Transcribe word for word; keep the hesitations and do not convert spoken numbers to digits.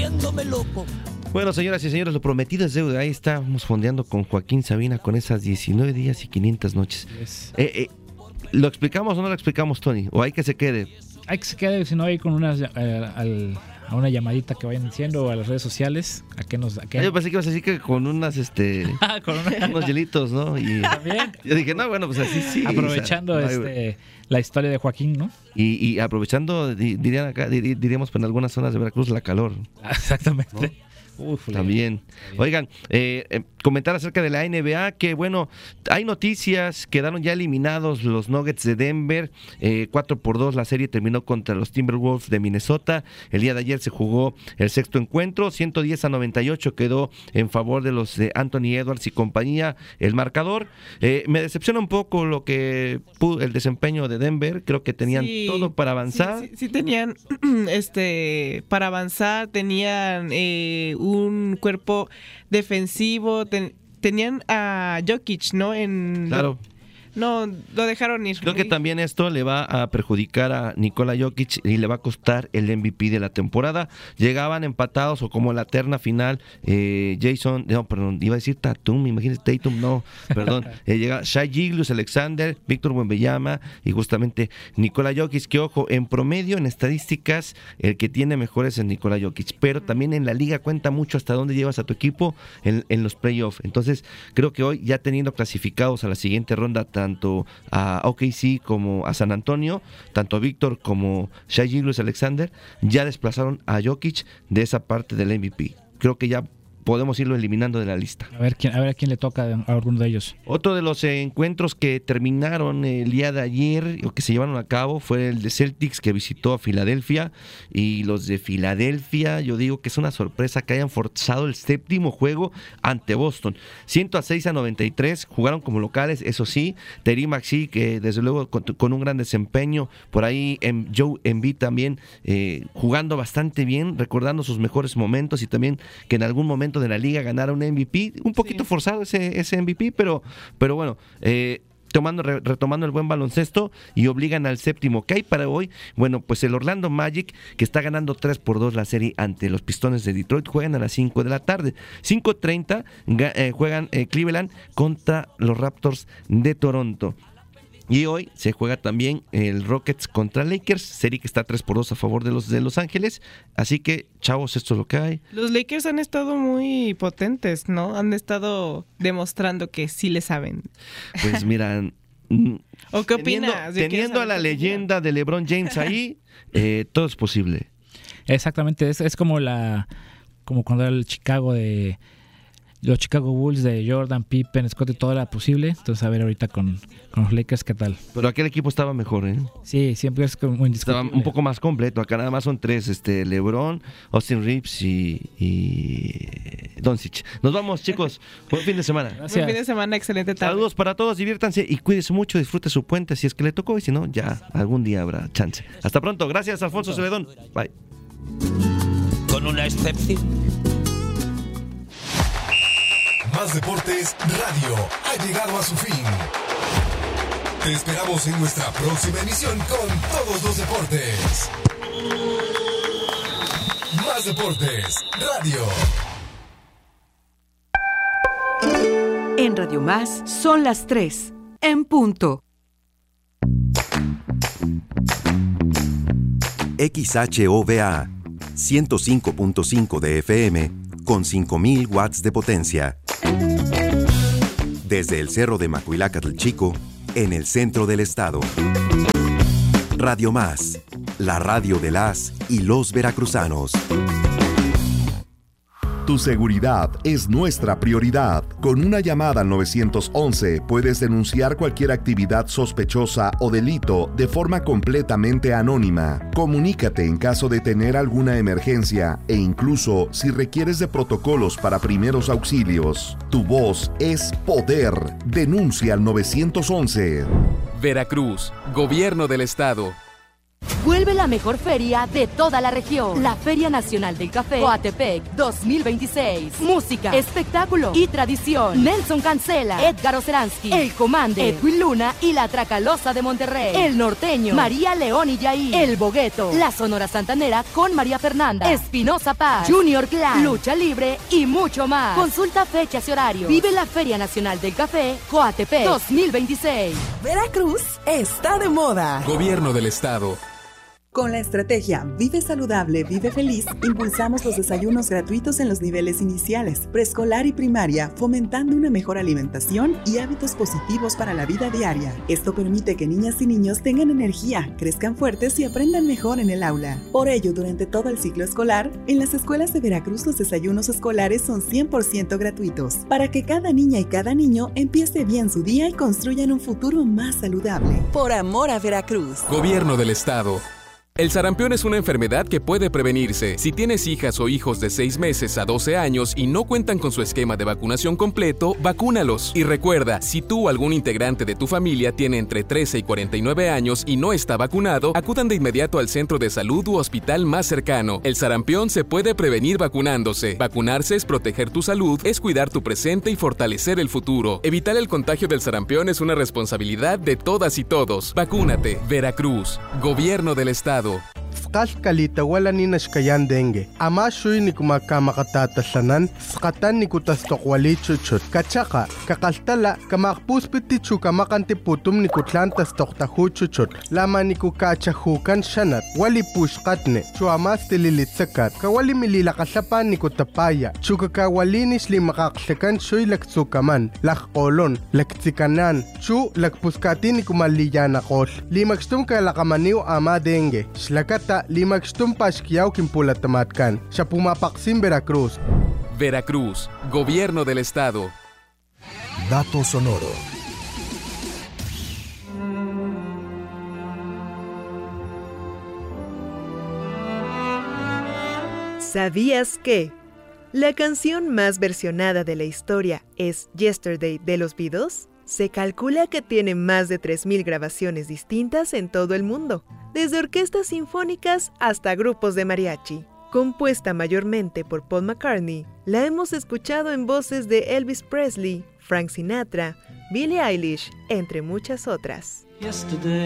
volviéndome loco. Bueno, señoras y señores, lo prometido es deuda. Ahí estamos fondeando con Joaquín Sabina con esas diecinueve días y quinientas noches. Yes. Eh, eh, ¿Lo explicamos o no lo explicamos, Tony? ¿O hay que se quede? Hay que se quede, si no, ahí con unas, eh, al, a una llamadita que vayan diciendo o a las redes sociales. ¿A qué nos.? A qué... Ah, yo pensé que ibas a decir que con unas, este. con una... unos hielitos, ¿no? Y También. yo dije, no, bueno, pues así sí. Aprovechando o sea, este, la historia de Joaquín, ¿no? Y, y aprovechando, di- dirían acá, di- diríamos en algunas zonas de Veracruz, la calor. Exactamente. ¿No? Uf, También. Oigan, eh, eh, comentar acerca de la N B A, que bueno, hay noticias, quedaron ya eliminados los Nuggets de Denver, eh, cuatro por dos la serie terminó contra los Timberwolves de Minnesota. El día de ayer se jugó el sexto encuentro, ciento diez a noventa y ocho quedó en favor de los de Anthony Edwards y compañía el marcador. Eh, me decepciona un poco lo que pudo, el desempeño de Denver, creo que tenían Sí, todo para avanzar. Sí, sí, sí tenían, este, para avanzar, tenían eh, un cuerpo defensivo, ten- tenían a Jokic, ¿no? En Claro. No, lo dejaron ir. Creo que también esto le va a perjudicar a Nikola Jokic y le va a costar el M V P de la temporada. Llegaban empatados o como la terna final, eh, Jason, no, perdón, iba a decir Tatum, imagínate Tatum, no, perdón. eh, llega Shai Gilgeous Alexander, Víctor Wembanyama y justamente Nikola Jokic, que ojo, en promedio, en estadísticas, el que tiene mejores es Nikola Jokic, pero también en la liga cuenta mucho hasta dónde llevas a tu equipo en, en los playoffs. Entonces, creo que hoy, ya teniendo clasificados a la siguiente ronda, tanto a O K C como a San Antonio, tanto a Víctor como Shai Gilgeous Alexander, ya desplazaron a Jokic de esa parte del M V P. Creo que ya podemos irlo eliminando de la lista. A ver quién, a ver a quién le toca a alguno de ellos. Otro de los eh, encuentros que terminaron el día de ayer o que se llevaron a cabo fue el de Celtics, que visitó a Filadelfia, y los de Filadelfia, yo digo que es una sorpresa que hayan forzado el séptimo juego ante Boston. ciento seis a noventa y tres, jugaron como locales, eso sí. Terry Maxey, que desde luego con, con un gran desempeño, por ahí en Joe Embiid también eh, jugando bastante bien, recordando sus mejores momentos, y también que en algún momento de la liga ganara un M V P, un poquito sí. forzado ese, ese M V P, pero, pero bueno, eh, tomando, re, retomando el buen baloncesto, y obligan al séptimo. ¿Qué hay para hoy? Bueno, pues el Orlando Magic, que está ganando tres por dos la serie ante los Pistones de Detroit, juegan a las cinco de la tarde. cinco treinta eh, juegan eh, Cleveland contra los Raptors de Toronto. Y hoy se juega también el Rockets contra Lakers, serie que está tres por dos a favor de los de Los Ángeles. Así que, chavos, esto es lo que hay. Los Lakers han estado muy potentes, ¿no? Han estado demostrando que sí le saben. Pues mira, ¿o qué teniendo, opinas? teniendo a la leyenda de LeBron James ahí, eh, todo es posible. Exactamente, es, es como la como cuando era el Chicago de los Chicago Bulls de Jordan, Pippen, Scott, y todo era posible. Entonces, a ver ahorita con, con los Lakers qué tal. Pero aquel equipo estaba mejor, ¿eh? Sí, siempre es como indiscutible. Estaba un poco más completo. Acá nada más son tres, este, LeBron, Austin Reeves y, y Doncic. Nos vamos, chicos. Buen fin de semana. Gracias. Buen fin de semana, excelente tarde. Saludos para todos, diviértanse y cuídense mucho, disfrute su puente si es que le tocó, y si no, ya algún día habrá chance. Hasta pronto. Gracias, Alfonso Celedón. Bye. Con una excepción. Más Deportes Radio ha llegado a su fin. Te esperamos en nuestra próxima emisión con todos los deportes. Más Deportes Radio. En Radio Más son las tres, en punto. X H O V A, ciento cinco punto cinco de F M, con cinco mil watts de potencia. Desde el Cerro de Macuilácatl Chico, en el centro del estado. Radio Más, la radio de las y los veracruzanos. Tu seguridad es nuestra prioridad. Con una llamada al nueve once puedes denunciar cualquier actividad sospechosa o delito de forma completamente anónima. Comunícate en caso de tener alguna emergencia e incluso si requieres de protocolos para primeros auxilios. Tu voz es poder. Denuncia al nueve once. Veracruz, Gobierno del Estado. Vuelve la mejor feria de toda la región. La Feria Nacional del Café Coatepec dos mil veintiséis. Música, espectáculo y tradición. Nelson Cancela, Edgar Oceransky, El Comande, Edwin Luna y la Tracalosa de Monterrey. El Norteño, María León y Yair. El Bogueto, la Sonora Santanera con María Fernanda, Espinosa Paz, Junior Clan, Lucha Libre y mucho más. Consulta fechas y horarios. Vive la Feria Nacional del Café Coatepec dos mil veintiséis. Veracruz está de moda. Gobierno del Estado. Con la estrategia Vive Saludable, Vive Feliz, impulsamos los desayunos gratuitos en los niveles iniciales, preescolar y primaria, fomentando una mejor alimentación y hábitos positivos para la vida diaria. Esto permite que niñas y niños tengan energía, crezcan fuertes y aprendan mejor en el aula. Por ello, durante todo el ciclo escolar, en las escuelas de Veracruz los desayunos escolares son cien por ciento gratuitos, para que cada niña y cada niño empiece bien su día y construyan un futuro más saludable. Por amor a Veracruz. Gobierno del Estado. El sarampión es una enfermedad que puede prevenirse. Si tienes hijas o hijos de seis meses a doce años y no cuentan con su esquema de vacunación completo, vacúnalos. Y recuerda, si tú o algún integrante de tu familia tiene entre trece y cuarenta y nueve años y no está vacunado, acudan de inmediato al centro de salud u hospital más cercano. El sarampión se puede prevenir vacunándose. Vacunarse es proteger tu salud, es cuidar tu presente y fortalecer el futuro. Evitar el contagio del sarampión es una responsabilidad de todas y todos. Vacúnate. Veracruz. Gobierno del Estado. Skal kalita wala ni nashkayan dengue. Ama shuy ni kumakamakatatasanan, skatan ni kutastokwali chuchut. Kachaka, kakaltala, kamakpuspiti chukamakanti putum ni kutlan tastoktahu chuchut. Lama ni kukachahukan shanat, wali pushkatne, chuamas tililitsakat, kawali mililakasapan ni kutapaya, chukakawalinis limakaksekan shuy laktsukaman, lakkolon, laktsikanan, chu lakpuskati ni kumaliyanakol. Limakstum kalakamaniw ama dengue. Shlakata limakstum pashkiyaw kimpulatamatkan. Siya pumapaksim Veracruz. Veracruz, Gobierno del Estado. Dato sonoro. ¿Sabías que la canción más versionada de la historia es Yesterday de los Beatles? Se calcula que tiene más de tres mil grabaciones distintas en todo el mundo, desde orquestas sinfónicas hasta grupos de mariachi. Compuesta mayormente por Paul McCartney, la hemos escuchado en voces de Elvis Presley, Frank Sinatra, Billie Eilish, entre muchas otras. Yesterday.